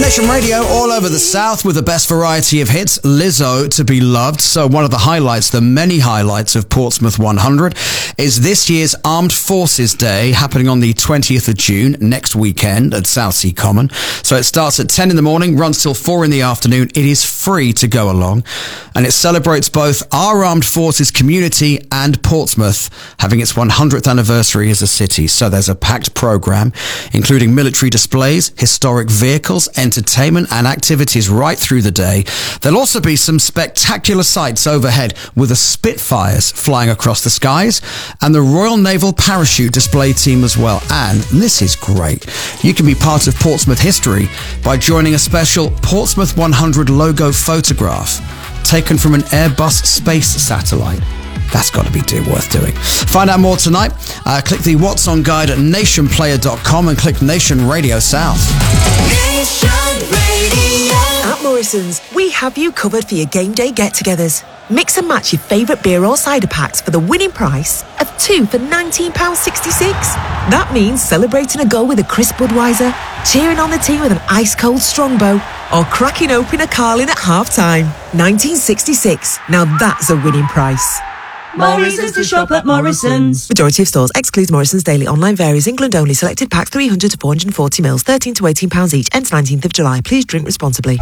Nation Radio all over the South with the best variety of hits. Lizzo, To Be Loved. So one of the highlights, the many highlights of Portsmouth 100 is this year's Armed Forces Day happening on the 20th of June, next weekend at Southsea Common. So it starts at 10 in the morning, runs till 4 in the afternoon. It is free to go along, and it celebrates both our Armed Forces community and Portsmouth having its 100th anniversary as a city. So there's a packed program, including military displays, historic vehicles, entertainment and activities right through the day. There'll also be some spectacular sights overhead with the Spitfires flying across the skies and the Royal Naval Parachute display team as well. And this is great. You can be part of Portsmouth history by joining a special Portsmouth 100 logo photograph taken from an Airbus space satellite. That's got to be worth doing. Find out more tonight. Click the What's On guide at nationplayer.com and click Nation Radio South. Nation Radio. At Morrison's, we have you covered for your game day get-togethers. Mix and match your favourite beer or cider packs for the winning price of 2 for £19.66. That means celebrating a goal with a crisp Budweiser, cheering on the team with an ice-cold Strongbow, or cracking open a Carling at half-time. 1966. Now that's a winning price. Morrison's to shop at Morrison's. Majority of stores. Excludes Morrison's daily. Online varies. England only. Selected packs 300 to 440 mils. 13 to £18 each. Ends 19th of July. Please drink responsibly.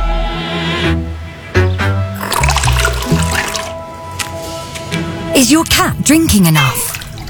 Is your cat drinking enough?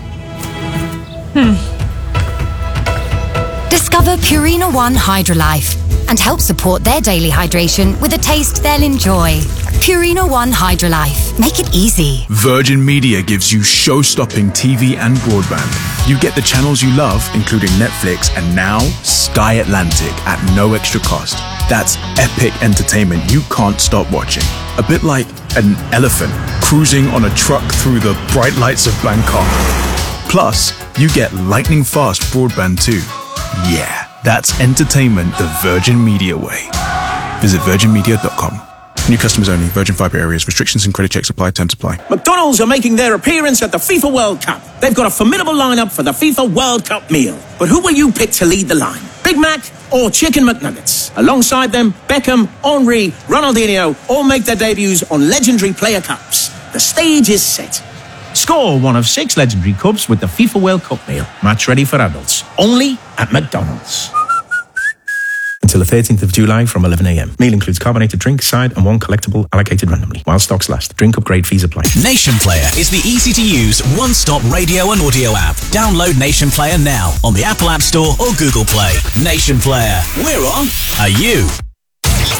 Discover Purina One Hydrolife and help support their daily hydration with a taste they'll enjoy. Purina One Hydrolife. Make it easy. Virgin Media gives you show-stopping TV and broadband. You get the channels you love, including Netflix and now Sky Atlantic at no extra cost. That's epic entertainment you can't stop watching. A bit like an elephant cruising on a truck through the bright lights of Bangkok. Plus, you get lightning-fast broadband too. Yeah, that's entertainment the Virgin Media way. Visit virginmedia.com. New customers only. Virgin Fibre areas. Restrictions and credit checks apply. Terms apply. McDonald's are making their appearance at the FIFA World Cup. They've got a formidable lineup for the FIFA World Cup meal. But who will you pick to lead the line? Big Mac or Chicken McNuggets? Alongside them, Beckham, Henry, Ronaldinho all make their debuts on legendary player cups. The stage is set. Score one of 6 legendary cups with the FIFA World Cup meal. Match ready for adults. Only at McDonald's. Until the 13th of July from 11 a.m. Meal includes carbonated drink, side, and 1 collectible allocated randomly. While stocks last. Drink upgrade fees apply. Nation Player is the easy-to-use, one-stop radio and audio app. Download Nation Player now on the Apple App Store or Google Play. Nation Player. We're on. Are you?